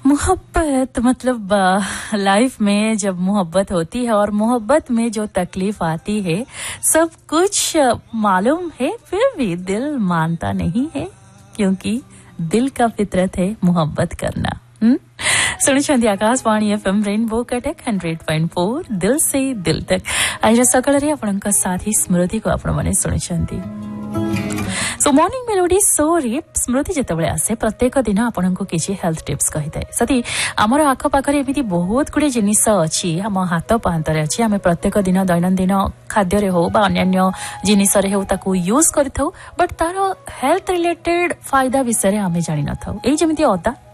मोहब्बत मतलब लाइफ में जब मोहब्बत होती है और मोहब्बत में जो तकलीफ आती है सब कुछ मालूम है फिर भी दिल मानता नहीं है क्योंकि दिल का फितरत है मोहब्बत करना। शुणुछंती आकाशवाणी एफएम रेनबो कटक 100.4 दिल से दिल तक। आज सकाळ रे आपनका साथी स्मृति को आपण माने शुणुछंती। सो मॉर्निंग मेलोडी सो रे स्मृति जेतबळे आसे प्रत्येक दिन आपनको किछि हेल्थ टिप्स कहिताय सती हमर आखो पाखरे एमिति बहुत गुडे जिनिस अछि हम हाथ पांतरे अछि हमें प्रत्येक दिन दैनंदिन खाद्य रे हो बा अन्य जिनिस रे हो ताकू यूज करथौ बट तार हेल्थ रिलेटेड फायदा विषय रे हमें जानि न थाउ। एई जेमिति अदा